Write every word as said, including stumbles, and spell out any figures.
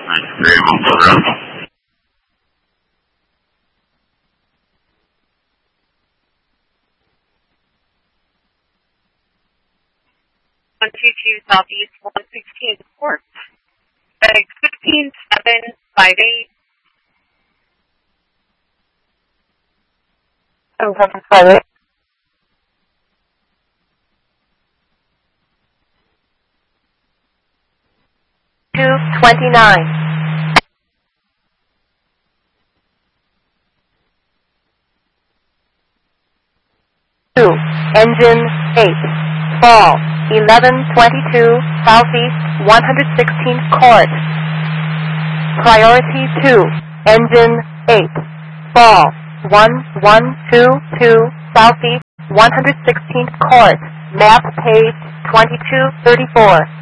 ninety-three, one program. one two two Southeast one sixteen Court. Bag fifteen seven five eight. Oh, seven five eight. two twenty-nine. two. Engine eight. Fall. eleven twenty-two Southeast one sixteen Court. Priority two. Engine eight. Fall. one one two two Southeast one sixteen Court. Map page twenty-two thirty-four.